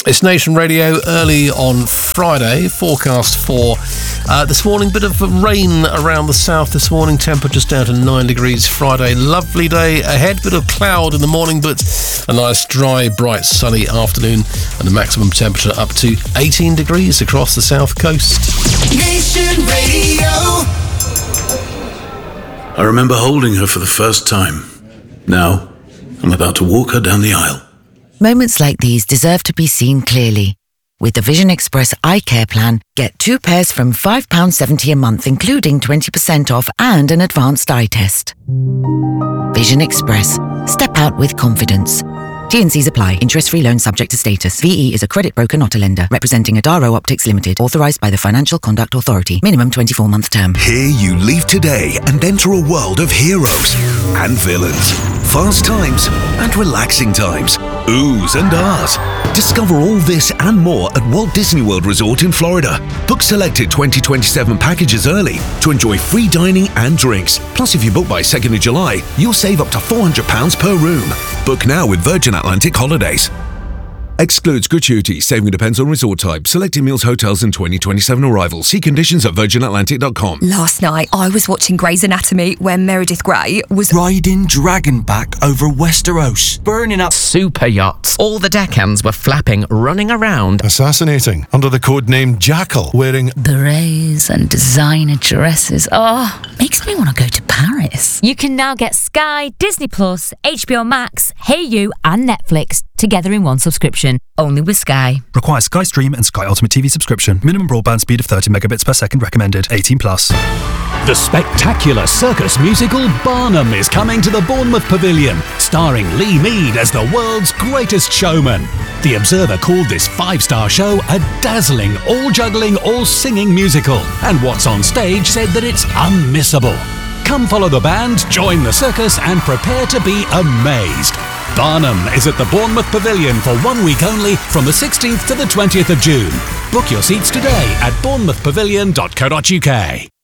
It's Nation Radio early on Friday. Forecast for this morning. Bit of rain around the south this morning. Temperatures down to 9 degrees. Friday, lovely day ahead. Bit of cloud in the morning, but a nice, dry, bright, sunny afternoon. And the maximum temperature up to 18 degrees across the south coast. Nation Radio. I remember holding her for the first time. Now, I'm about to walk her down the aisle. Moments like these deserve to be seen clearly. With the Vision Express Eye Care Plan, get 2 pairs from £5.70 a month, including 20% off and an advanced eye test. Vision Express. Step out with confidence. T&Cs apply. Interest-free loan subject to status. VE is a credit broker, not a lender. Representing Adaro Optics Limited. Authorised by the Financial Conduct Authority. Minimum 24-month term. Here you leave today and enter a world of heroes and villains. Fast times and relaxing times. Oohs and ahs. Discover all this and more at Walt Disney World Resort in Florida. Book selected 2027 packages early to enjoy free dining and drinks. Plus, if you book by 2nd of July, you'll save up to £400 per room. Book now with Virgin Atlantic Holidays. Excludes gratuity. Saving depends on resort type. Selected meals, hotels and 2027 arrivals. See conditions at virginatlantic.com. Last night, I was watching Grey's Anatomy when Meredith Grey was riding dragonback over Westeros, burning up super yachts. All the deckhands were flapping, running around, assassinating under the codename Jackal, wearing berets and designer dresses. Oh, makes me want to go to Paris. You can now get Sky, Disney Plus, HBO Max, Hey You, and Netflix together in one subscription. Only with Sky. Requires Sky Stream and Sky Ultimate TV subscription. Minimum broadband speed of 30 megabits per second recommended. 18 plus. The spectacular circus musical Barnum is coming to the Bournemouth Pavilion, starring Lee Mead as the world's greatest showman. The Observer called this 5-star show a dazzling, all-juggling, all-singing musical, and What's on Stage said that it's unmissable. Come follow the band, join the circus, and prepare to be amazed. Barnum is at the Bournemouth Pavilion for 1 week only from the 16th to the 20th of June. Book your seats today at bournemouthpavilion.co.uk.